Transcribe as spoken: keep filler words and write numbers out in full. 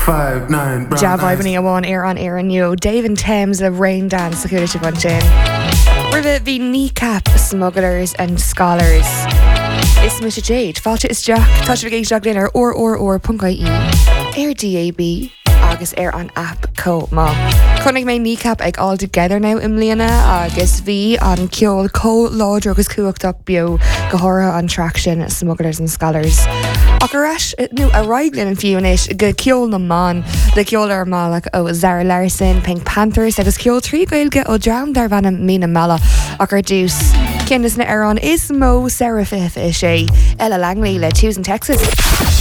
five, nine, brown Jab eyes. Ibany Awan Air on Air and you. Dave and Thames a rain dance security bunch in. Rivet the kneecap smugglers and scholars. Is Mister Jade, Fáilte is Jack, Touch of Gage Jack Dinner, or or or Punk I E. Air D A B. Agus air an app co ma. Connig mé kneecap ag all together now im Liana agus V an ceol co lodger agus cuachtach bio gohora an traction smugglers and scholars. Acharash nu a raiglin an fiúnis go ceol na man the ceol ar malach o Zara Larson, Pink Panthers agus ceol trí gailge o drown dar van mina mala achar deuce. Kindness na Aaron is Mo Serafif is she Ella Langley le Tues in Texas.